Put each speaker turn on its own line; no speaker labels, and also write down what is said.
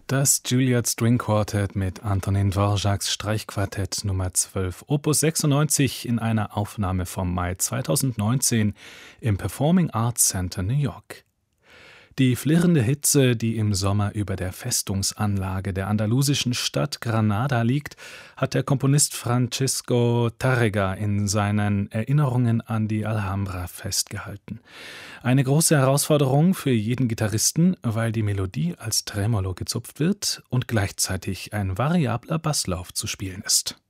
Das Juilliard String Quartet mit Antonin Dvoráks Streichquartett Nummer 12, Opus 96 in einer Aufnahme vom Mai 2019 im Performing Arts Center New York. Die flirrende Hitze, die im Sommer über der Festungsanlage der andalusischen Stadt Granada liegt, hat der Komponist Francisco Tárrega in seinen Erinnerungen an die Alhambra festgehalten. Eine große Herausforderung für jeden Gitarristen, weil die Melodie als Tremolo gezupft wird und gleichzeitig ein variabler Basslauf zu spielen ist.